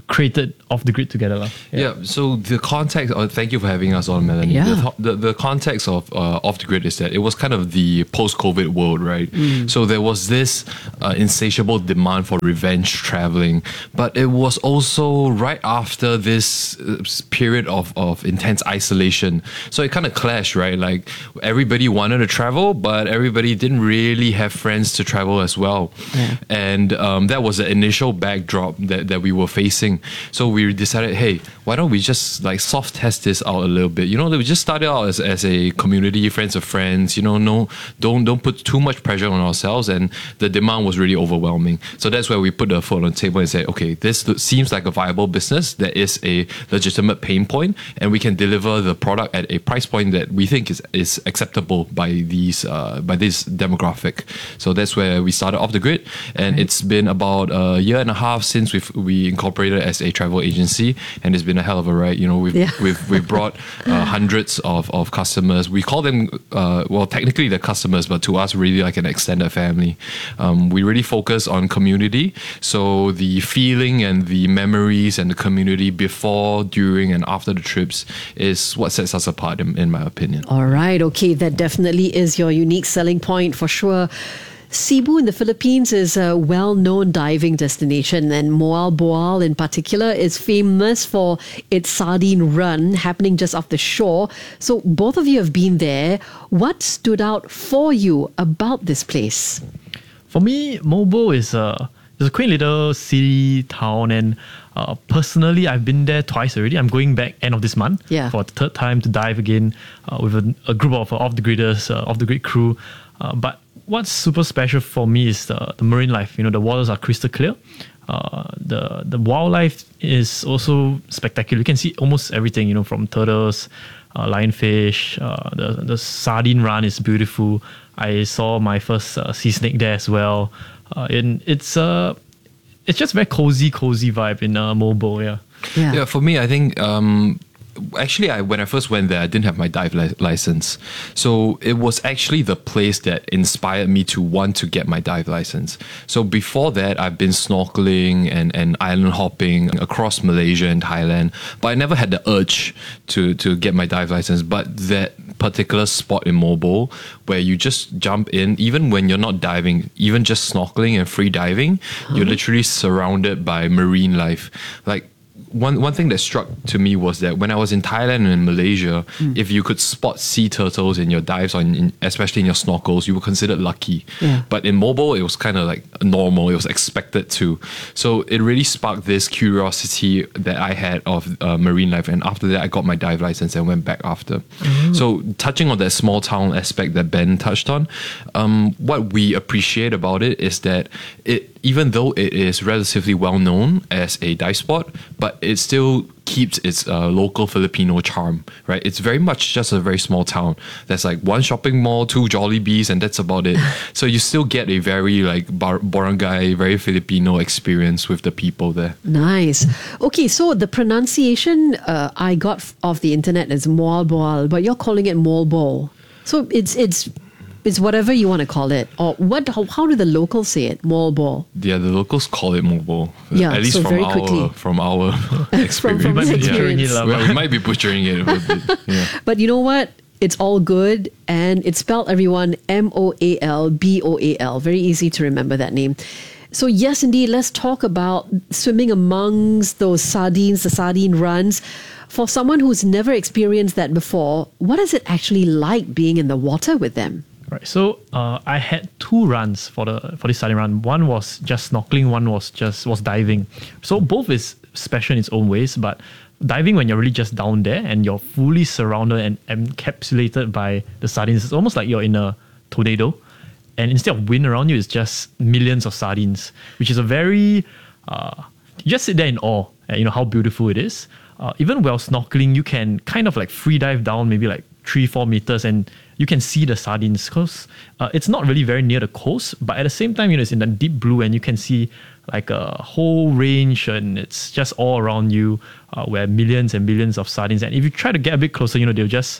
created Off the Grid together. lah. Yeah. yeah, so the context, uh, thank you for having us on, Melanie. Yeah. The, the, the context of uh, Off the Grid is that it was kind of the post-COVID world, right? Mm. So there was this uh, insatiable demand for revenge traveling, but it was also right after this uh, period of, of intense isolation. So it kind of clashed, right? Like everybody wanted to travel, but everybody didn't really have friends to travel as well. Yeah. And um, that was the initial backdrop that, that we were facing. So we decided, hey, why don't we just like soft test this out a little bit? You know, we just started out as, as a community, friends of friends, you know, no, don't don't put too much pressure on ourselves. And the demand was really overwhelming. So that's where we put the foot on the table and said, okay, this seems like a viable business. There is a legitimate pain point, and we can deliver the product at a price point that we think is, is acceptable by these uh, by this demographic. So that's where we started Off the Grid, and right. It's been about a year and a half since we've we incorporated as a travel agency, and it's been a hell of a ride. You know, we've yeah. we've we've brought uh, hundreds of, of customers. We call them uh, well, technically they're customers, but to us, really like an extended family. Um, we really focus on community, so the feeling and the memories and the community before, during, and after the trips is what sets us apart, in, in my opinion. All right, okay, that definitely is your unique selling point for sure. Cebu in the Philippines is a well-known diving destination, and Moal Boal in particular is famous for its sardine run happening just off the shore. So both of you have been there. What stood out for you about this place? For me, Mobo is a, is a quaint little city town, and uh, personally, I've been there twice already. I'm going back end of this month yeah. for the third time to dive again uh, with a, a group of uh, off-the-gridders, uh, off-the-grid crew. Uh, but what's super special for me is the, the marine life. You know, the waters are crystal clear. Uh, the the wildlife is also spectacular. You can see almost everything, you know, from turtles, uh, lionfish. Uh, the, the sardine run is beautiful. I saw my first uh, sea snake there as well. Uh, and it's uh, it's just very cozy, cozy vibe in uh, Mobo, yeah. yeah. Yeah, for me, I think... Um, Actually, I, when I first went there, I didn't have my dive li- license. So it was actually the place that inspired me to want to get my dive license. So before that, I've been snorkeling and, and island hopping across Malaysia and Thailand, but I never had the urge to, to get my dive license. But that particular spot in Mobo where you just jump in, even when you're not diving, even just snorkeling and free diving, huh? You're literally surrounded by marine life. Like, One one thing that struck to me was that when I was in Thailand and in Malaysia, mm. if you could spot sea turtles in your dives, or in, in, especially in your snorkels, you were considered lucky. Yeah. But in Mobo, it was kind of like normal. It was expected to. So it really sparked this curiosity that I had of uh, marine life. And after that, I got my dive license and went back after. Mm. So touching on that small town aspect that Ben touched on, um, what we appreciate about it is that it, even though it is relatively well known as a dive spot, but it still keeps its uh, local Filipino charm, right? It's very much just a very small town. There's like one shopping mall, two Jollibees, and that's about it. So you still get a very like bar- barangay, very Filipino experience with the people there. Nice. Okay, so the pronunciation uh, I got f- off the internet is Moal Boal, but you're calling it Moal Boal. So it's it's it's whatever you want to call it. Or what? How, how do the locals say it? Moal Boal. Yeah, the locals call it Mobo. Yeah, at least so from very our quickly. from our experience. from, from yeah. experience. Yeah. Well, we might be butchering it a bit. Yeah. But you know what? It's all good, and it's spelled, everyone, M O A L B O A L. Very easy to remember that name. So yes, indeed, let's talk about swimming amongst those sardines, the sardine runs. For someone who's never experienced that before, what is it actually like being in the water with them? Right. So uh, I had two runs for the for this sardine run. One was just snorkeling. One was just was diving. So both is special in its own ways. But diving, when you're really just down there and you're fully surrounded and encapsulated by the sardines, it's almost like you're in a tornado. And instead of wind around you, it's just millions of sardines, which is a very uh, you just sit there in awe at, you know, how beautiful it is. Uh, even while snorkeling, you can kind of like free dive down maybe like three, four meters, and you can see the sardines because uh, it's not really very near the coast, but at the same time, you know, it's in the deep blue and you can see like a whole range, and it's just all around you uh, where millions and millions of sardines. And if you try to get a bit closer, you know, they'll just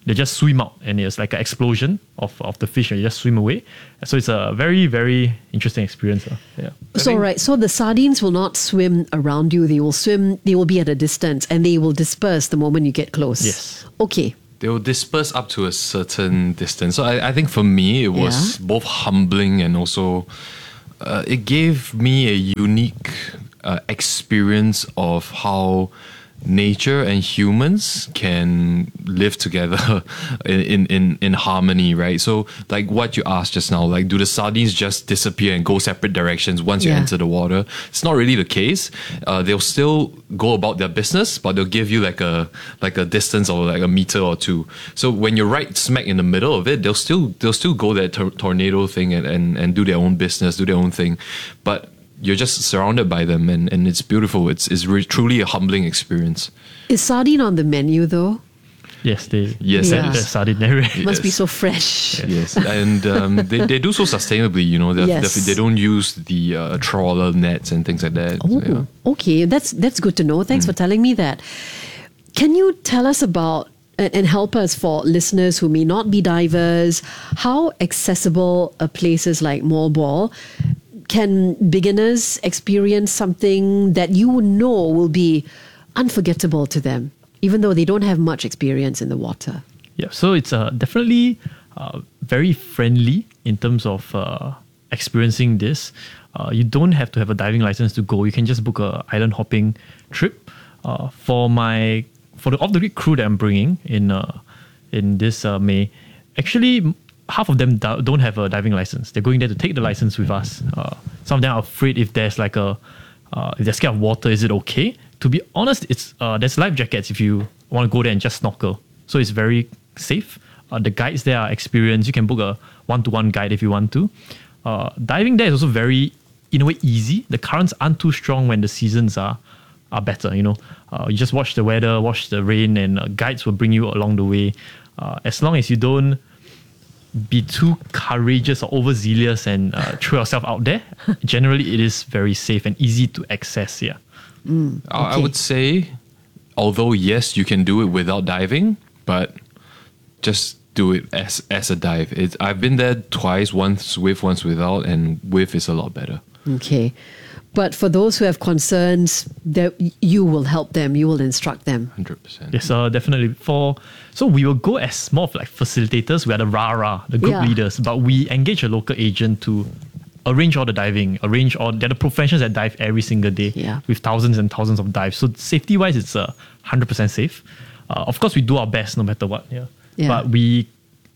they just swim out, and it's like an explosion of, of the fish, and they just swim away. So it's a very, very interesting experience. Uh, yeah. So right, so the sardines will not swim around you. They will swim. They will be at a distance, and they will disperse the moment you get close. Yes. Okay. They will disperse up to a certain distance. So I, I think for me, it was Yeah. both humbling and also uh, it gave me a unique uh, experience of how nature and humans can live together in, in, in harmony, right? So like what you asked just now, like do the sardines just disappear and go separate directions once you Yeah. enter the water? It's not really the case. Uh, they'll still go about their business, but they'll give you like a like a distance or like a meter or two. So when you're right smack in the middle of it, they'll still they'll still go that tor- tornado thing and, and, and do their own business, do their own thing. But you're just surrounded by them, and, and it's beautiful. It's it's re- truly a humbling experience. Is sardine on the menu though? Yes, they Yes, Yeah. it there's is. sardine everywhere. Must be Yes. so fresh. Yes, and um, they, they do so sustainably, you know. They, Yes. they, they don't use the uh, trawler nets and things like that. So, yeah. Oh, okay. That's that's good to know. Thanks for telling me that. Can you tell us about and and help us for listeners who may not be divers? How accessible are places like Moalboal? Can beginners experience something that you know will be unforgettable to them, even though they don't have much experience in the water? Yeah, so it's uh, definitely uh, very friendly in terms of uh, experiencing this. Uh, you don't have to have a diving license to go. You can just book a island hopping trip. Uh, for my for the off the grid crew that I'm bringing in uh, in this uh, May, actually half of them do- don't have a diving license. They're going there to take the license with us. Uh, some of them are afraid if there's like a uh, if they're scared of water, is it okay? To be honest, it's uh, there's life jackets if you want to go there and just snorkel. So it's very safe. Uh, the guides there are experienced. You can book a one-to-one guide if you want to. Uh, diving there is also very, in a way, easy. The currents aren't too strong when the seasons are are better. You know, uh, you just watch the weather, watch the rain, and uh, guides will bring you along the way. Uh, as long as you don't be too courageous or overzealous and uh, throw yourself out there, generally it is very safe and easy to access. Yeah. Mm, I I okay. would say, although yes, you can do it without diving, but just do it as as a dive. It's, I've been there twice, once with, once without, and with is a lot better. Okay. But for those who have concerns, that you will help them, you will instruct them. one hundred percent. Yes, uh, definitely. For so we will go as more of like facilitators. We are the R A R A, the group Yeah. leaders, but we engage a local agent to arrange all the diving, arrange all. They're the professionals that dive every single day Yeah. with thousands and thousands of dives. So safety wise, it's uh, one hundred percent safe. Uh, of course, we do our best no matter what. Yeah. Yeah. But we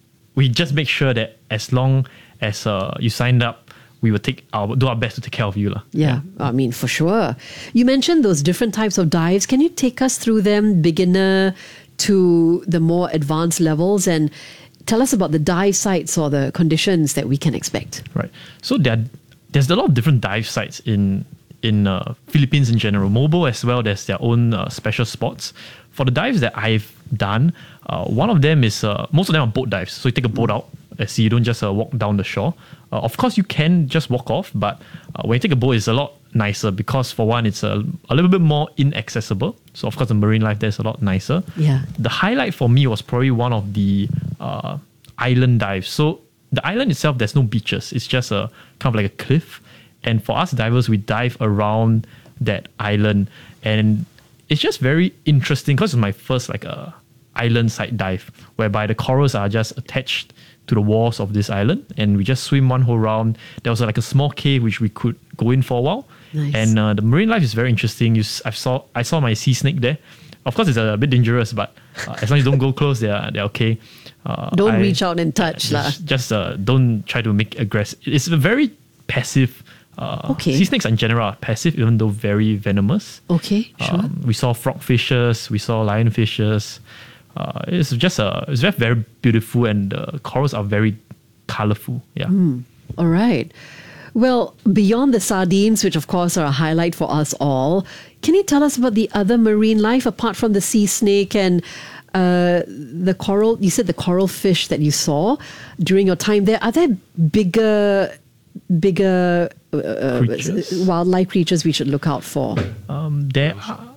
we just make sure that as long as uh, you signed up, we will take our do our best to take care of you, lah. Yeah, I mean, for sure. You mentioned those different types of dives. Can you take us through them, beginner to the more advanced levels, and tell us about the dive sites or the conditions that we can expect? Right. So there, there's a lot of different dive sites in in uh, Philippines in general. Moalboal as well, there's their own uh, special spots. For the dives that I've done, uh, one of them is, uh, most of them are boat dives. So you take a boat out, uh, so you don't just uh, walk down the shore. Uh, of course, you can just walk off, but uh, when you take a boat, it's a lot nicer because for one, it's a, a little bit more inaccessible. So of course, the marine life there is a lot nicer. Yeah. The highlight for me was probably one of the uh, island dives. So the island itself, there's no beaches. It's just a kind of like a cliff. And for us divers, we dive around that island, and it's just very interesting because it's my first like a island side dive, whereby the corals are just attached to the walls of this island, and we just swim one whole round. There was like a small cave which we could go in for a while, Nice. and uh, the marine life is very interesting. You, s- I saw I saw my sea snake there. Of course, it's a bit dangerous, but uh, as long as you don't go close, they're they're okay. Uh, Don't I- reach out and touch, lah. just, just uh, don't try to make aggressive. It's a very passive. Uh, Okay. Sea snakes in general are passive, even though very venomous. Okay, sure. Um, we saw frogfishes, we saw lionfishes. Uh, it's just a, it's very very beautiful, and the corals are very colorful. Yeah. Hmm. All right. Well, beyond the sardines, which of course are a highlight for us all, can you tell us about the other marine life apart from the sea snake and uh, the coral? You said the coral fish that you saw during your time there. Are there bigger, bigger uh, Creatures? wildlife creatures we should look out for? Um, there are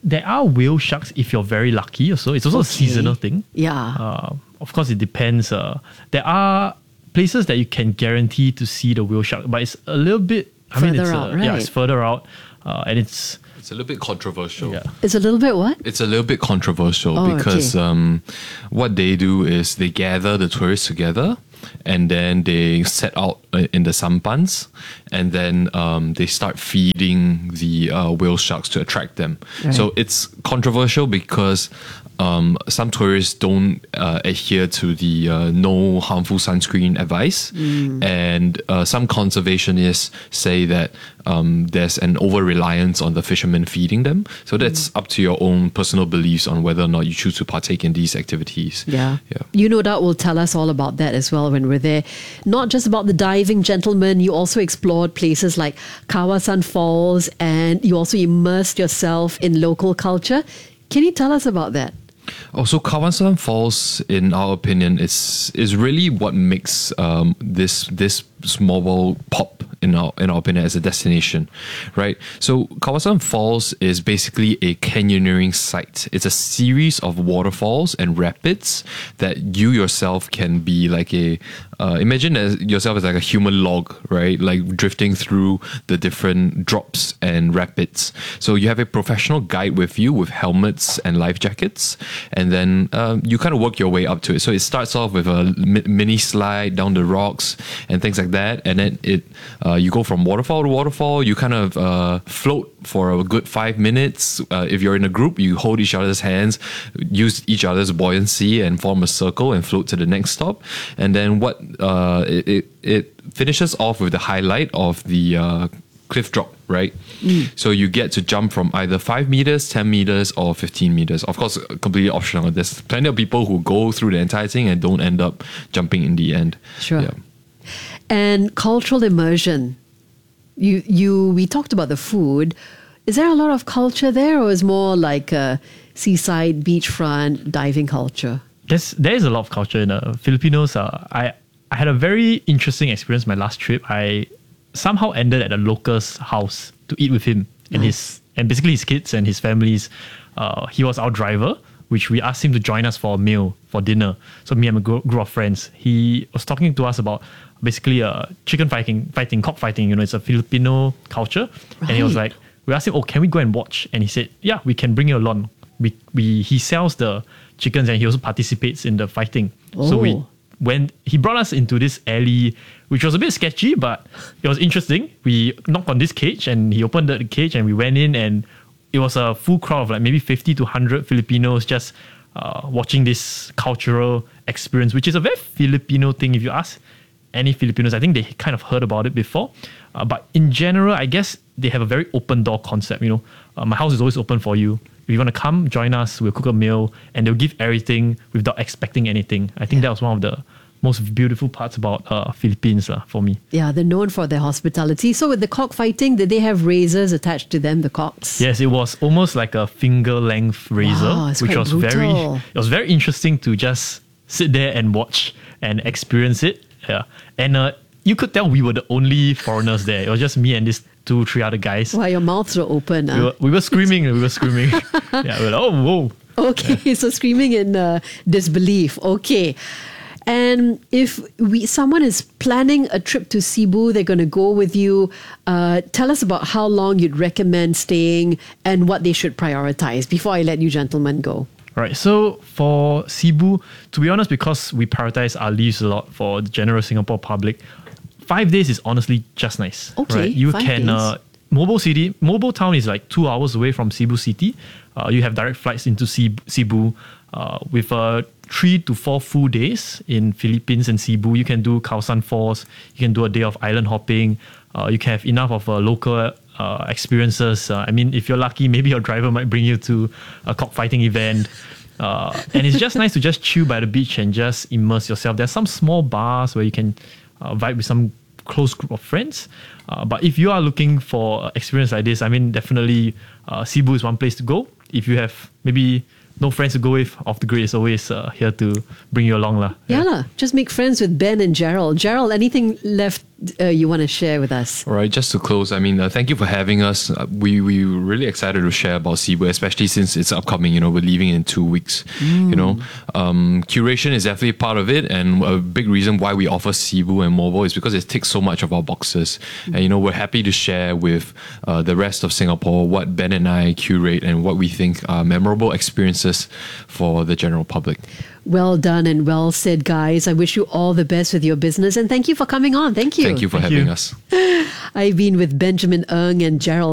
there are whale sharks if you're very lucky. Also, it's also Okay. a seasonal thing. Yeah. Uh, of course, it depends. Uh, there are places that you can guarantee to see the whale shark, but it's a little bit. I mean, Further it's out, uh, yeah, right. it's further out, uh, and it's It's a little bit controversial. Yeah. It's a little bit what? It's a little bit controversial Oh, because okay. um, what they do is they gather the tourists together and then they set out uh, in the sampans and then um, they start feeding the uh, whale sharks to attract them. Right. So it's controversial because um, some tourists don't uh, adhere to the uh, no harmful sunscreen advice, Mm. and uh, some conservationists say that um, there's an over reliance on the fishermen feeding them. So that's up to your own personal beliefs on whether or not you choose to partake in these activities. Yeah. Yeah. You no doubt will tell us all about that as well when we're there. Not just about the diving, gentlemen, you also explored places like Kawasan Falls and you also immersed yourself in local culture. Can you tell us about that? Oh, so Kawasan Falls, in our opinion, is is really what makes um, this this small world pop in our in our opinion as a destination, right? So Kawasan Falls is basically a canyoneering site. It's a series of waterfalls and rapids that you yourself can be like a uh, imagine as yourself as like a human log, right? Like drifting through the different drops and rapids. So you have a professional guide with you with helmets and life jackets, and then um, you kind of work your way up to it. So it starts off with a mi- mini slide down the rocks and things like that, and then it uh, you go from waterfall to waterfall. You kind of uh, float for a good five minutes. Uh, if you're in a group, you hold each other's hands, use each other's buoyancy, and form a circle and float to the next stop. And then what uh, it, it it finishes off with the highlight of the uh, cliff drop, right? So you get to jump from either five meters, ten meters, or fifteen meters. Of course, completely optional. There's plenty of people who go through the entire thing and don't end up jumping in the end. Sure. Yeah. And cultural immersion. You, you, we talked about the food. Is there a lot of culture there, or is more like a seaside, beachfront, diving culture? There's there is a lot of culture in uh, Filipinos. Uh, I I had a very interesting experience my last trip. I somehow ended at a local's house to eat with him and Nice. his and basically his kids and his families. Uh, he was our driver, which we asked him to join us for a meal for dinner. So me and a group group of friends. He was talking to us about basically uh, chicken fighting, fighting, cockfighting. You know, it's a Filipino culture, and he was Right. like, we asked him, "Oh, can we go and watch?" And he said, "Yeah, we can bring you along." We we he sells the chickens and he also participates in the fighting. So we Oh. when he brought us into this alley, which was a bit sketchy, but it was interesting. We knocked on this cage and he opened the cage and we went in, and it was a full crowd of like maybe fifty to one hundred Filipinos just uh, watching this cultural experience, which is a very Filipino thing. If you ask any Filipinos, I think they kind of heard about it before. Uh, but in general, I guess they have a very open door concept. You know, uh, my house is always open for you. If you want to come, join us. We'll cook a meal, and they'll give everything without expecting anything. I think that was one of the most beautiful parts about uh, Philippines uh, for me. Yeah, they're known for their hospitality. So with the cockfighting, did they have razors attached to them, the cocks? Yes, it was almost like a finger length razor, Wow, it's which quite was very brutal. it was very interesting to just sit there and watch and experience it. Yeah, and uh, you could tell we were the only foreigners there. It was just me and these two, three other guys. Wow, your mouths were open. We Huh? were, we were screaming. We were screaming. Yeah, we were like, oh, whoa. Okay, so screaming in uh, disbelief. Okay. And if we someone is planning a trip to Cebu, they're going to go with you. Uh, tell us about how long you'd recommend staying and what they should prioritize before I let you gentlemen go. Right. So for Cebu, to be honest, because we prioritize our leaves a lot for the general Singapore public, five days is honestly just nice. Okay, Right? You five can days. uh, Mobile City, Mobile Town is like two hours away from Cebu City. Uh, you have direct flights into Cebu, Cebu uh, with uh, three to four full days in Philippines and Cebu. You can do Kawasan Falls. You can do a day of island hopping. Uh, you can have enough of uh, local uh, experiences. Uh, I mean, if you're lucky, maybe your driver might bring you to a cockfighting event. Uh, and it's just nice to just chill by the beach and just immerse yourself. There's some small bars where you can uh, vibe with some close group of friends. Uh, but if you are looking for an experience like this, I mean, definitely uh, Cebu is one place to go. If you have maybe no friends to go with, Off the Grid is always uh, here to bring you along. lah. Yeah, lah. Just make friends with Ben and Gerald. Gerald, anything left uh, you want to share with us? All right, just to close, I mean, uh, thank you for having us. Uh, we we were really excited to share about Cebu, especially since it's upcoming. You know, we're leaving in two weeks. Mm. You know, um, curation is definitely part of it, and a big reason why we offer Cebu and Mobile is because it ticks so much of our boxes. Mm. And you know, we're happy to share with uh, the rest of Singapore what Ben and I curate and what we think are memorable experiences for the general public. Well done and well said, guys. I wish you all the best with your business, and thank you for coming on. Thank you. Thank you for Thank having you. us. I've been with Benjamin Ng and Gerald